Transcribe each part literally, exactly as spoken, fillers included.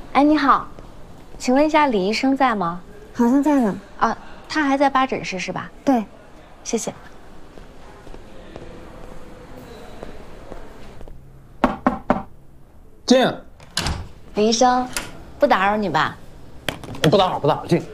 哎，你好，请问一下李医生在吗？ 好像在呢。 啊，他还在八诊室是吧？ 对， 谢谢。 进。 李医生，不打扰你吧？ 不打扰，不打扰，进。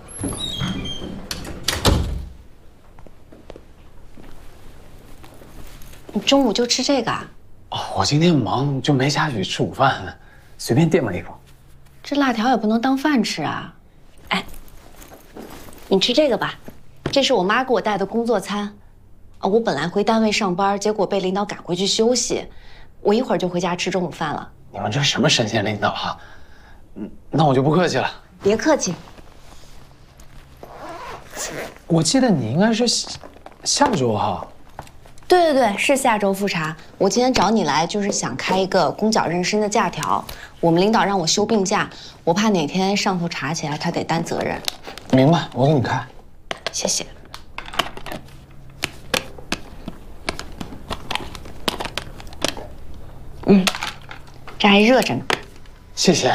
你中午就吃这个啊？ 哦，我今天忙，就没下去吃午饭，随便垫了一口。 这辣条也不能当饭吃啊！哎，你吃这个吧，这是我妈给我带的工作餐。啊，我本来回单位上班，结果被领导赶回去休息，我一会儿就回家吃中午饭了。 你们这什么神仙领导啊？嗯，那我就不客气了。 别客气。 我记得你应该是下下周哈。 对对对，是下周复查。我今天找你来就是想开一个宫角妊娠的假条。我们领导让我休病假，我怕哪天上头查起来他得担责任。 明白，我给你开。 谢谢。嗯，这还热着呢。 谢谢。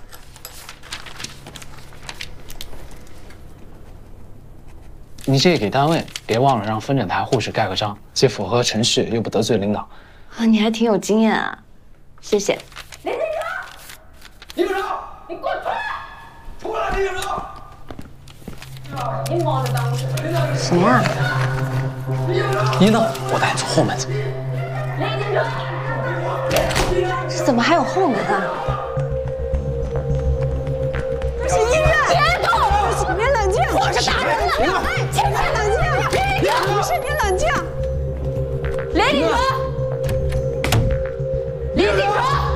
你这个给单位，别忘了让分诊台护士盖个章，既符合程序，又不得罪领导。 啊，你还挺有经验啊，谢谢。 林警长，李警长，你给我出来！出来，李警长！你忙着耽误事。 谁呀？ 你等，我带你从后门走。 李警长， 这怎么还有后门啊？ 这是医院！别动！别冷静！我是打人了！哎，请你冷静！不是你冷静！ 李警长，李警长。